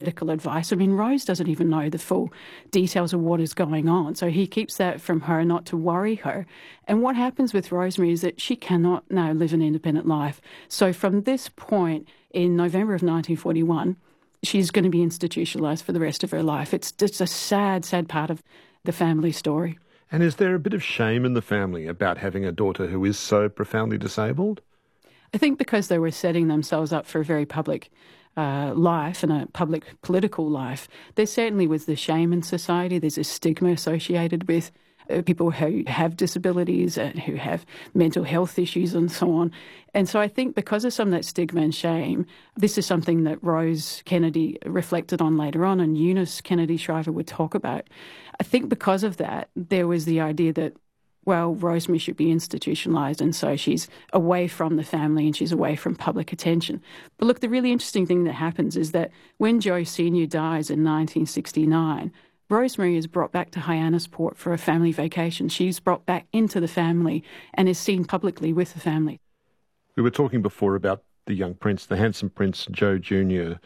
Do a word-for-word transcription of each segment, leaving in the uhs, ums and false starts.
medical advice. I mean, Rose doesn't even know the full details of what is going on. So he keeps that from her not to worry her. And what happens with Rosemary is that she cannot now live an independent life. So from this point, in November of nineteen forty-one, she's going to be institutionalised for the rest of her life. It's just a sad, sad part of the family story. And is there a bit of shame in the family about having a daughter who is so profoundly disabled? I think because they were setting themselves up for a very public uh, life and a public political life, there certainly was the shame in society. There's a stigma associated with uh, people who have disabilities and who have mental health issues and so on. And so I think because of some of that stigma and shame, this is something that Rose Kennedy reflected on later on, and Eunice Kennedy Shriver would talk about. I think because of that, there was the idea that, well, Rosemary should be institutionalised, and so she's away from the family and she's away from public attention. But look, the really interesting thing that happens is that when Joe Senior dies in nineteen sixty-nine, Rosemary is brought back to Hyannisport for a family vacation. She's brought back into the family and is seen publicly with the family. We were talking before about the young prince, the handsome Prince Joe Junior,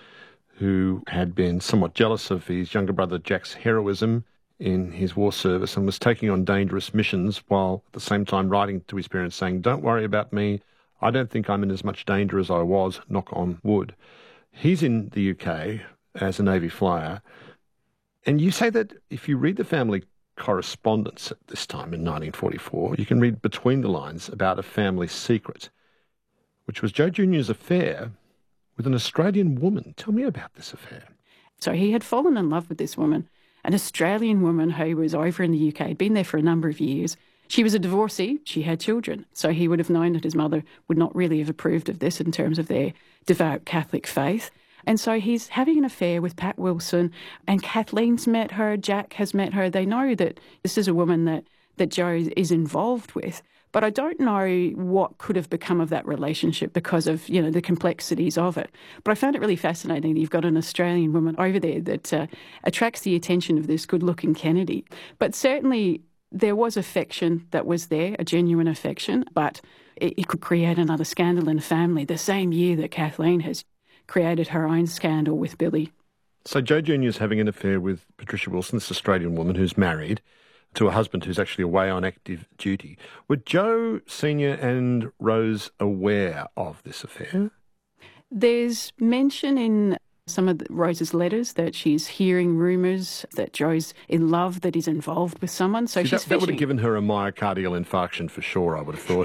who had been somewhat jealous of his younger brother Jack's heroism in his war service and was taking on dangerous missions while at the same time writing to his parents saying, "Don't worry about me. I don't think I'm in as much danger as I was, knock on wood." He's in the U K as a Navy flyer. And you say that if you read the family correspondence at this time in nineteen forty-four, you can read between the lines about a family secret, which was Joe Junior's affair with an Australian woman. Tell me about this affair. So he had fallen in love with this woman, an Australian woman who was over in the U K, had been there for a number of years. She was a divorcee. She had children. So he would have known that his mother would not really have approved of this in terms of their devout Catholic faith. And so he's having an affair with Pat Wilson, and Kathleen's met her, Jack has met her. They know that this is a woman that, that Joe is involved with. But I don't know what could have become of that relationship because of, you know, the complexities of it. But I found it really fascinating that you've got an Australian woman over there that uh, attracts the attention of this good-looking Kennedy. But certainly there was affection that was there, a genuine affection, but it, it could create another scandal in the family the same year that Kathleen has created her own scandal with Billy. So Joe Junior's having an affair with Patricia Wilson, this Australian woman who's married to a husband who's actually away on active duty. Were Joe Senior and Rose aware of this affair? There's mention in some of Rose's letters that she's hearing rumours that Joe's in love, that he's involved with someone. So See, she's that, that would have given her a myocardial infarction for sure, I would have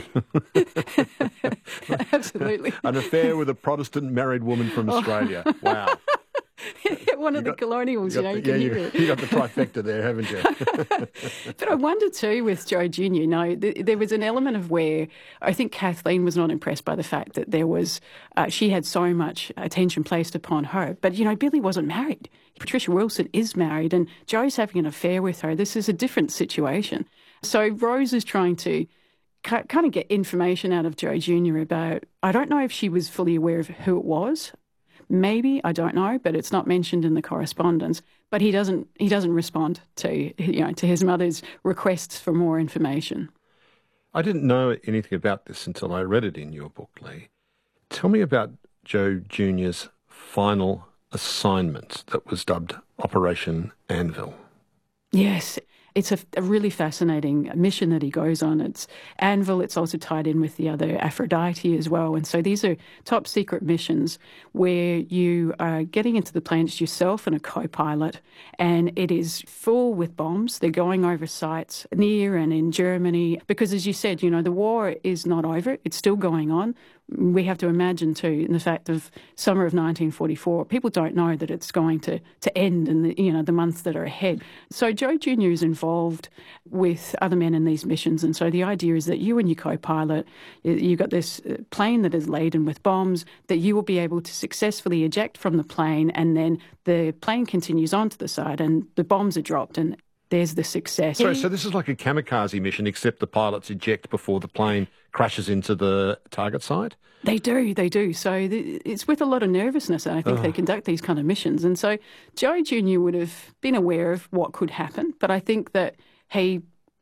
thought. Absolutely. An affair with a Protestant married woman from Australia. Oh. Wow. One of you the got, colonials, you, you know, the, you can yeah, hear you, it. You got the trifecta there, haven't you? But I wonder too with Joe Junior, you know, th- there was an element of where I think Kathleen was not impressed by the fact that there was, uh, she had so much attention placed upon her. But, you know, Billy wasn't married. Patricia Wilson is married and Joe's having an affair with her. This is a different situation. So Rose is trying to ca- kind of get information out of Joe Junior about, I don't know if she was fully aware of who it was. Maybe, I don't know, but it's not mentioned in the correspondence. But he doesn't he doesn't respond to, you know, to his mother's requests for more information. I didn't know anything about this until I read it in your book, Lee. Tell me about Joe Junior's final assignment that was dubbed Operation Anvil. Yes. It's a, a really fascinating mission that he goes on. It's Anvil. It's also tied in with the other Aphrodite as well. And so these are top secret missions where you are getting into the planes yourself and a co-pilot, and it is full with bombs. They're going over sites near and in Germany because, as you said, you know, the war is not over. It's still going on. We have to imagine, too, in the fact of summer of nineteen forty-four, people don't know that it's going to, to end in the, you know, the months that are ahead. So Joe Junior is involved with other men in these missions, and so the idea is that you and your co-pilot, you've got this plane that is laden with bombs, that you will be able to successfully eject from the plane, and then the plane continues on to the side and the bombs are dropped, and there's the success. So, so this is like a kamikaze mission, except the pilots eject before the plane crashes into the target site? They do, they do. So the, it's with a lot of nervousness, I think, oh. they conduct these kind of missions. And so Joe Junior would have been aware of what could happen, but I think that he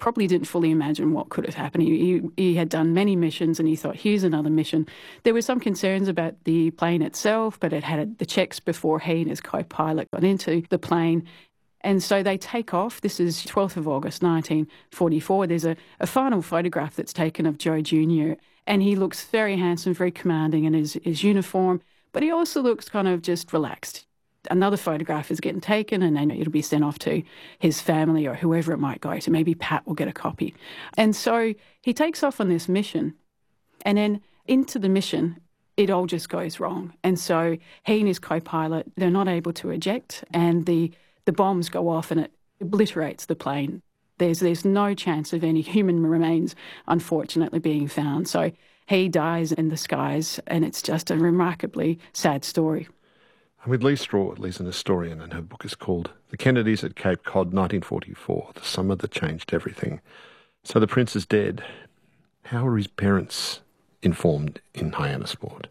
probably didn't fully imagine what could have happened. He, he, he had done many missions and he thought, here's another mission. There were some concerns about the plane itself, but it had the checks before he and his co-pilot got into the plane. And so they take off. This is twelfth of August, nineteen forty-four. There's a, a final photograph that's taken of Joe Junior And he looks very handsome, very commanding in his, his uniform, but he also looks kind of just relaxed. Another photograph is getting taken and then it'll be sent off to his family or whoever it might go to. Maybe Pat will get a copy. And so he takes off on this mission, and then into the mission, it all just goes wrong. And so he and his co-pilot, they're not able to eject, and the, the bombs go off and it obliterates the plane. There's there's no chance of any human remains, unfortunately, being found. So he dies in the skies, and it's just a remarkably sad story. I'm with Lee Strawley, an historian, and her book is called The Kennedys at Cape Cod, nineteen forty-four, The Summer That Changed Everything. So the prince is dead. How are his parents informed in Hyannisport?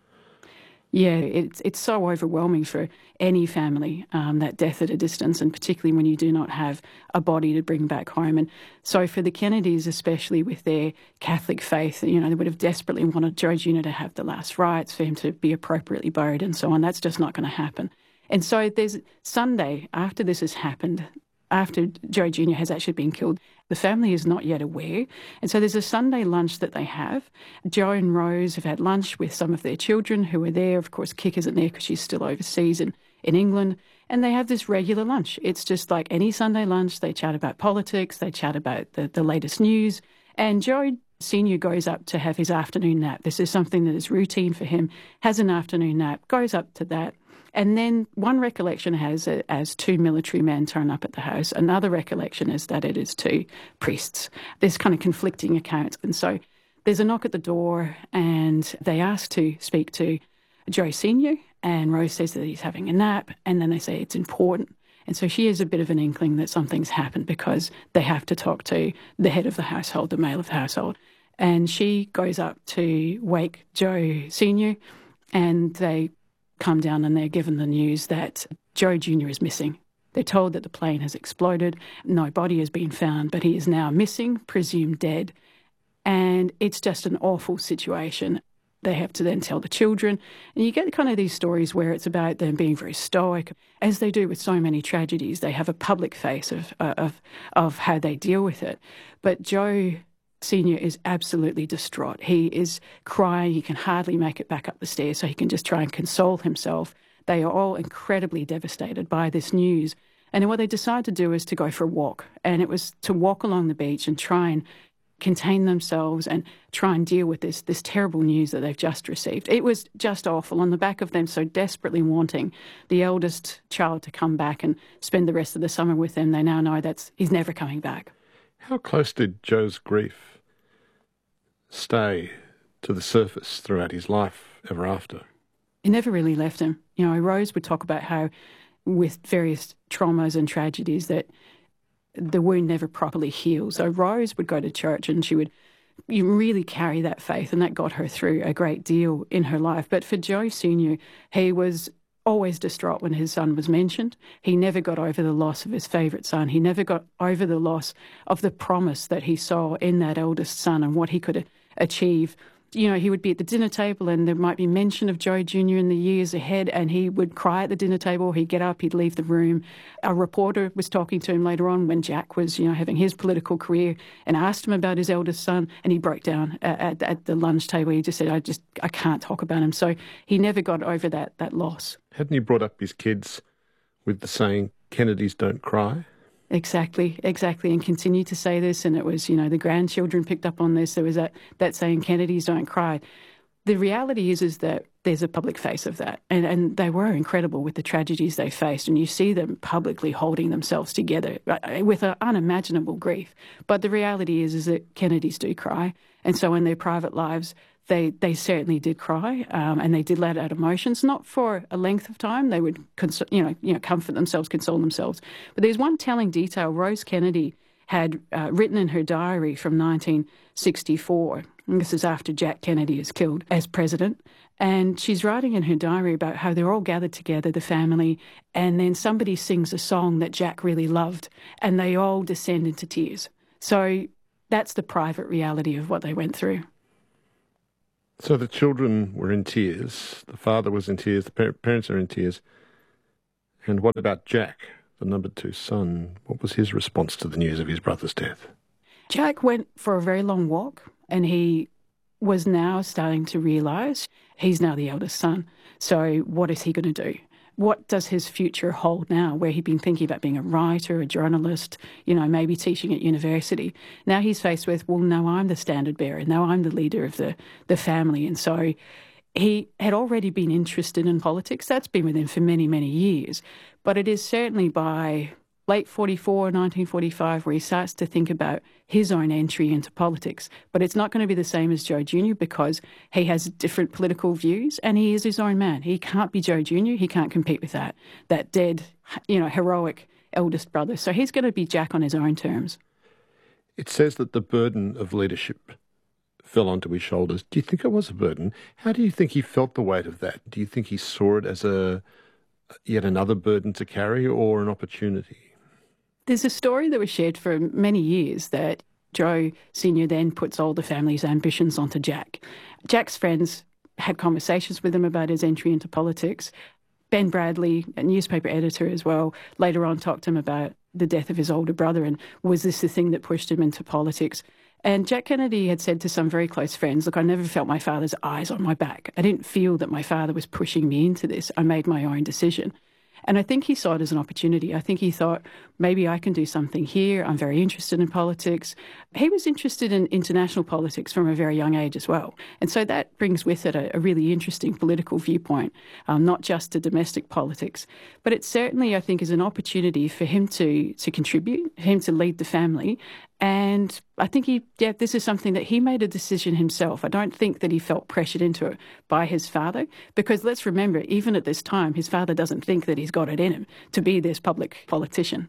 Yeah, it's it's so overwhelming for any family, um, that death at a distance, and particularly when you do not have a body to bring back home. And so for the Kennedys, especially with their Catholic faith, you know, they would have desperately wanted Joe Junior to have the last rites, for him to be appropriately buried and so on. That's just not going to happen. And so there's Sunday, after this has happened, after Joe Junior has actually been killed, the family is not yet aware. And so there's a Sunday lunch that they have. Joe and Rose have had lunch with some of their children who are there. Of course, Kik isn't there because she's still overseas in, in England. And they have this regular lunch. It's just like any Sunday lunch. They chat about politics. They chat about the, the latest news. And Joe Senior goes up to have his afternoon nap. This is something that is routine for him. Has an afternoon nap, goes up to that. And then one recollection has it as two military men turn up at the house. Another recollection is that it is two priests. There's kind of conflicting accounts. And so there's a knock at the door and they ask to speak to Joe Senior And Rose says that he's having a nap. And then they say it's important. And so she has a bit of an inkling that something's happened because they have to talk to the head of the household, the male of the household. And she goes up to wake Joe Senior and they come down and they're given the news that Joe Junior is missing. They're told that the plane has exploded, no body has been found, but he is now missing, presumed dead. And it's just an awful situation. They have to then tell the children. And you get kind of these stories where it's about them being very stoic. As they do with so many tragedies, they have a public face of, uh, of, of how they deal with it. But Joe Senior is absolutely distraught. He is crying. He can hardly make it back up the stairs, so he can just try and console himself. They are all incredibly devastated by this news. And what they decide to do is to go for a walk. And it was to walk along the beach and try and contain themselves and try and deal with this, this terrible news that they've just received. It was just awful. On the back of them so desperately wanting the eldest child to come back and spend the rest of the summer with them, they now know that he's never coming back. How close did Joe's grief stay to the surface throughout his life ever after? It never really left him. You know, Rose would talk about how with various traumas and tragedies that the wound never properly healed. So Rose would go to church and she would you really carry that faith, and that got her through a great deal in her life. But for Joe Senior, he was always distraught when his son was mentioned. He never got over the loss of his favourite son. He never got over the loss of the promise that he saw in that eldest son and what he could achieve. You know, he would be at the dinner table and there might be mention of Joe Junior in the years ahead, and he would cry at the dinner table. He'd get up, he'd leave the room. A reporter was talking to him later on when Jack was, you know, having his political career, and asked him about his eldest son, and he broke down at, at, at the lunch table. He just said, I just, I can't talk about him. So he never got over that, that loss. Hadn't he brought up his kids with the saying, Kennedys don't cry? Exactly, exactly, and continued to say this, and it was, you know, the grandchildren picked up on this. There was that, that saying, Kennedys don't cry. The reality is is that there's a public face of that, and, and they were incredible with the tragedies they faced, and you see them publicly holding themselves together with an unimaginable grief. But the reality is is that Kennedys do cry, and so in their private lives, They they certainly did cry, um, and they did let out emotions, not for a length of time. They would, cons- you know, you know, comfort themselves, console themselves. But there's one telling detail. Rose Kennedy had uh, written in her diary from nineteen sixty-four, and this is after Jack Kennedy is killed as president, and she's writing in her diary about how they're all gathered together, the family, and then somebody sings a song that Jack really loved, and they all descend into tears. So that's the private reality of what they went through. So the children were in tears. The father was in tears. The par- parents are in tears. And what about Jack, the number two son? What was his response to the news of his brother's death? Jack went for a very long walk, and he was now starting to realise he's now the eldest son. So what is he going to do? What does his future hold now, where he'd been thinking about being a writer, a journalist, you know, maybe teaching at university? Now he's faced with, well, now I'm the standard bearer. Now I'm the leader of the, the family. And so he had already been interested in politics. That's been with him for many, many years. But it is certainly by late forty-four, nineteen forty-five, where he starts to think about his own entry into politics. But it's not going to be the same as Joe Junior because he has different political views and he is his own man. He can't be Joe Junior He can't compete with that, that dead, you know, heroic eldest brother. So he's going to be Jack on his own terms. It says that the burden of leadership fell onto his shoulders. Do you think it was a burden? How do you think he felt the weight of that? Do you think he saw it as a yet another burden to carry or an opportunity? There's a story that was shared for many years that Joe Senior then puts all the family's ambitions onto Jack. Jack's friends had conversations with him about his entry into politics. Ben Bradley, a newspaper editor as well, later on talked to him about the death of his older brother and was this the thing that pushed him into politics. And Jack Kennedy had said to some very close friends, look, I never felt my father's eyes on my back. I didn't feel that my father was pushing me into this. I made my own decision. And I think he saw it as an opportunity. I think he thought, maybe I can do something here. I'm very interested in politics. He was interested in international politics from a very young age as well. And so that brings with it a, a really interesting political viewpoint, um, not just to domestic politics. But it certainly, I think, is an opportunity for him to, to contribute, him to lead the family. And I think he, yeah, this is something that he made a decision himself. I don't think that he felt pressured into it by his father, because let's remember, even at this time, his father doesn't think that he's got it in him to be this public politician.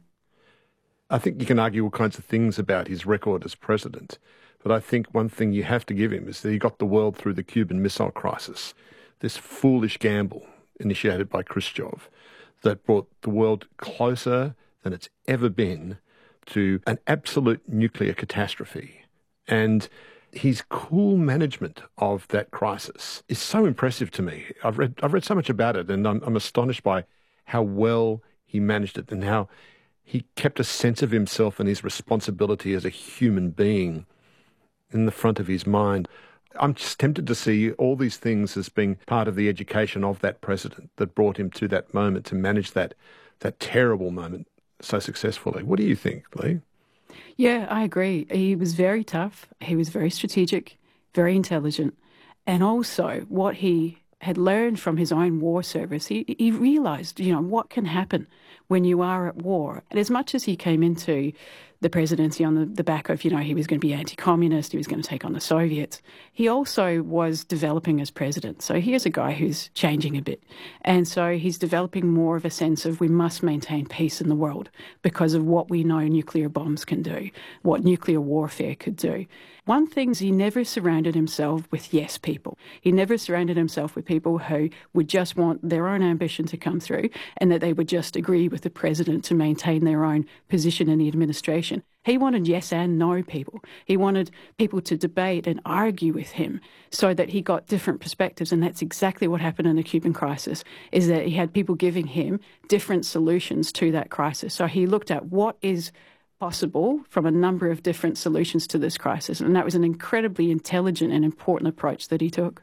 I think you can argue all kinds of things about his record as president, but I think one thing you have to give him is that he got the world through the Cuban Missile Crisis, this foolish gamble initiated by Khrushchev that brought the world closer than it's ever been to an absolute nuclear catastrophe. And his cool management of that crisis is so impressive to me. I've read I've read so much about it, and I'm, I'm astonished by how well he managed it and how he kept a sense of himself and his responsibility as a human being in the front of his mind. I'm just tempted to see all these things as being part of the education of that president that brought him to that moment, to manage that that terrible moment so successfully. What do you think, Lee? Yeah, I agree. He was very tough. He was very strategic, very intelligent. And also what he had learned from his own war service, he, he realised, you know, what can happen when you are at war. And as much as he came into the presidency on the, the back of, you know, he was going to be anti-communist, he was going to take on the Soviets, he also was developing as president. So here's a guy who's changing a bit. And so he's developing more of a sense of we must maintain peace in the world because of what we know nuclear bombs can do, what nuclear warfare could do. One thing is he never surrounded himself with yes people. He never surrounded himself with people who would just want their own ambition to come through and that they would just agree with the president to maintain their own position in the administration. He wanted yes and no people. He wanted people to debate and argue with him so that he got different perspectives. And that's exactly what happened in the Cuban crisis, is that he had people giving him different solutions to that crisis. So he looked at what is possible from a number of different solutions to this crisis. And that was an incredibly intelligent and important approach that he took.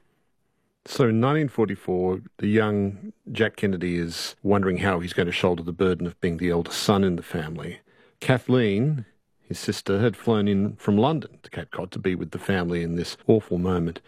So in nineteen forty-four, the young Jack Kennedy is wondering how he's going to shoulder the burden of being the eldest son in the family. Kathleen, his sister, had flown in from London to Cape Cod to be with the family in this awful moment.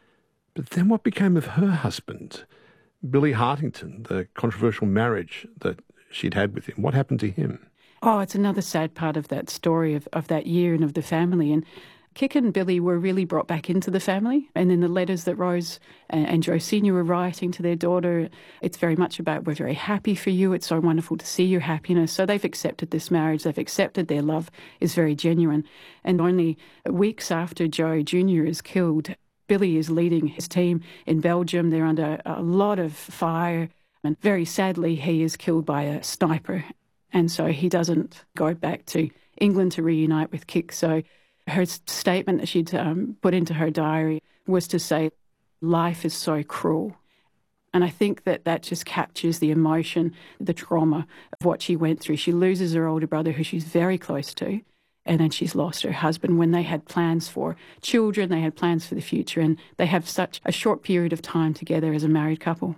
But then what became of her husband, Billy Hartington, the controversial marriage that she'd had with him? What happened to him? Oh, it's another sad part of that story of, of that year and of the family. And Kik and Billy were really brought back into the family. And then the letters that Rose and, and Joe Senior were writing to their daughter, it's very much about, we're very happy for you. It's so wonderful to see your happiness. So they've accepted this marriage. They've accepted their love is very genuine. And only weeks after Joe Junior is killed, Billy is leading his team in Belgium. They're under a lot of fire. And very sadly, he is killed by a sniper. And so he doesn't go back to England to reunite with Kik. So her statement that she'd um, put into her diary was to say, life is so cruel. And I think that that just captures the emotion, the trauma of what she went through. She loses her older brother, who she's very close to, and then she's lost her husband when they had plans for children, they had plans for the future, and they have such a short period of time together as a married couple.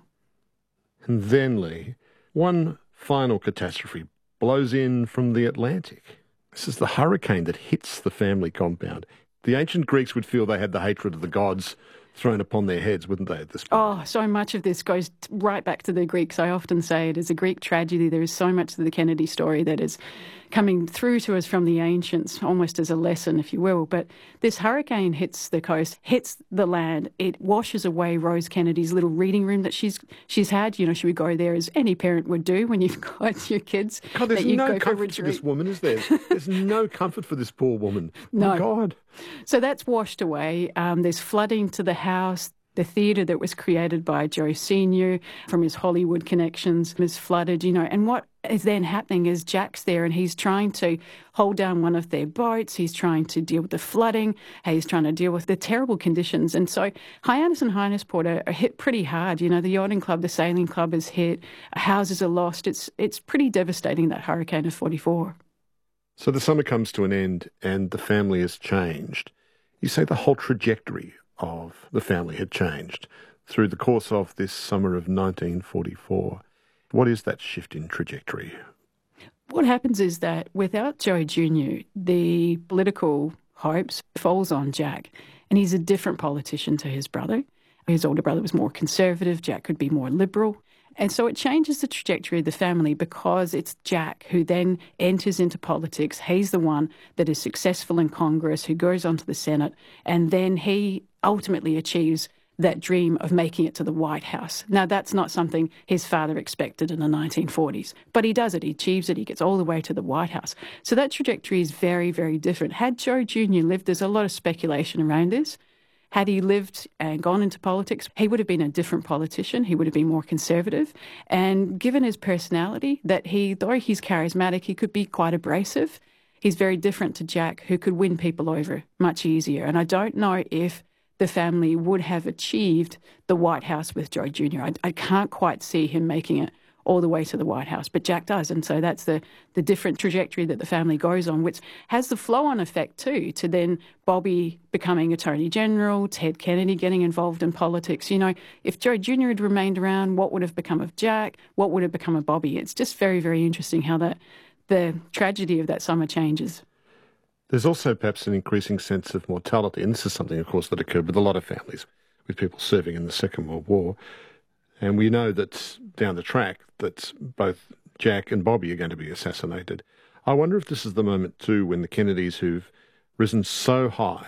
And then, Lee, one final catastrophe blows in from the Atlantic. This is the hurricane that hits the family compound. The ancient Greeks would feel they had the hatred of the gods thrown upon their heads, wouldn't they, at this point? Oh, so much of this goes right back to the Greeks. I often say it is a Greek tragedy. There is so much of the Kennedy story that is coming through to us from the ancients, almost as a lesson, if you will. But this hurricane hits the coast, hits the land. It washes away Rose Kennedy's little reading room that she's she's had. You know, she would go there as any parent would do when you've got your kids. God, there's that you no go comfort for, for this woman, is there? There's no comfort for this poor woman. No. Oh, God. So that's washed away. Um, there's flooding to the house. The theatre that was created by Joe Senior from his Hollywood connections is flooded, you know. And what is then happening is Jack's there and he's trying to hold down one of their boats. He's trying to deal with the flooding. He's trying to deal with the terrible conditions. And so Hyannis and Hyannisport are, are hit pretty hard. You know, the yachting club, the sailing club is hit. Houses are lost. It's, it's pretty devastating, that hurricane of forty-four. So the summer comes to an end and the family has changed. You say the whole trajectory of the family had changed through the course of this summer of nineteen forty-four. What is that shift in trajectory? What happens is that without Joe Junior, the political hopes falls on Jack, and he's a different politician to his brother. His older brother was more conservative. Jack could be more liberal. And so it changes the trajectory of the family because it's Jack who then enters into politics. He's the one that is successful in Congress, who goes on to the Senate, and then he ultimately achieves that dream of making it to the White House. Now, that's not something his father expected in the nineteen forties, but he does it. He achieves it. He gets all the way to the White House. So that trajectory is very, very different. Had Joe Junior lived, there's a lot of speculation around this. Had he lived and gone into politics, he would have been a different politician. He would have been more conservative. And given his personality, that he, though he's charismatic, he could be quite abrasive. He's very different to Jack, who could win people over much easier. And I don't know if the family would have achieved the White House with Joe Junior I, I can't quite see him making it all the way to the White House, but Jack does. And so that's the, the different trajectory that the family goes on, which has the flow-on effect too, to then Bobby becoming Attorney General, Ted Kennedy getting involved in politics. You know, if Joe Junior had remained around, what would have become of Jack? What would have become of Bobby? It's just very, very interesting how that the tragedy of that summer changes. There's also perhaps an increasing sense of mortality, and this is something, of course, that occurred with a lot of families, with people serving in the Second World War. And we know that down the track that both Jack and Bobby are going to be assassinated. I wonder if this is the moment too when the Kennedys, who've risen so high,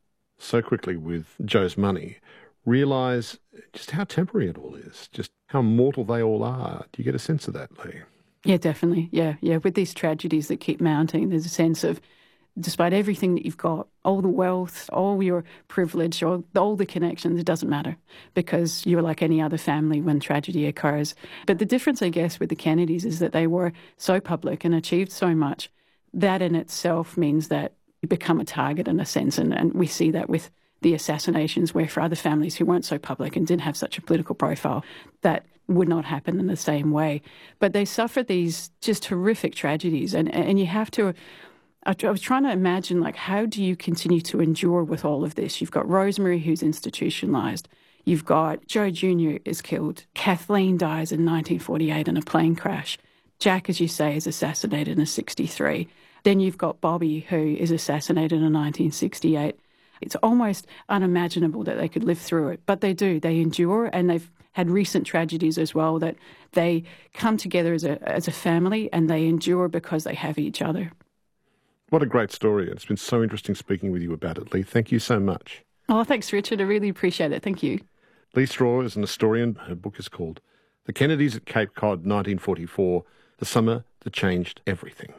so quickly with Joe's money, realise just how temporary it all is, just how mortal they all are. Do you get a sense of that, Lee? Yeah, definitely. Yeah, yeah. With these tragedies that keep mounting, there's a sense of, despite everything that you've got, all the wealth, all your privilege, all, all the connections, it doesn't matter because you're like any other family when tragedy occurs. But the difference, I guess, with the Kennedys is that they were so public and achieved so much. That in itself means that you become a target in a sense, and, and we see that with the assassinations, where for other families who weren't so public and didn't have such a political profile, that would not happen in the same way. But they suffer these just horrific tragedies, and, and you have to... I was trying to imagine, like, how do you continue to endure with all of this? You've got Rosemary, who's institutionalised. You've got Joe Junior is killed. Kathleen dies in nineteen forty-eight in a plane crash. Jack, as you say, is assassinated in sixty-three. Then you've got Bobby, who is assassinated in nineteen sixty-eight. It's almost unimaginable that they could live through it, but they do. They endure, and they've had recent tragedies as well, that they come together as a as a family and they endure because they have each other. What a great story. It's been so interesting speaking with you about it, Lee. Thank you so much. Oh, thanks, Richard. I really appreciate it. Thank you. Lee Straw is an historian. Her book is called The Kennedys at Cape Cod, nineteen forty-four, The Summer That Changed Everything.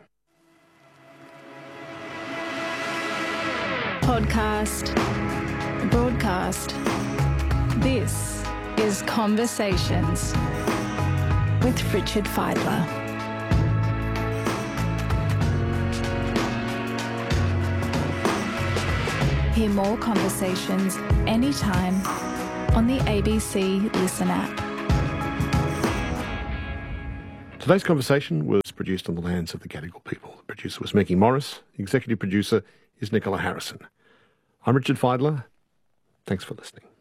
Podcast. Broadcast. This is Conversations with Richard Fidler. Hear more conversations anytime on the A B C Listen app. Today's conversation was produced on the lands of the Gadigal people. The producer was Maggie Morris. The executive producer is Nicola Harrison. I'm Richard Feidler. Thanks for listening.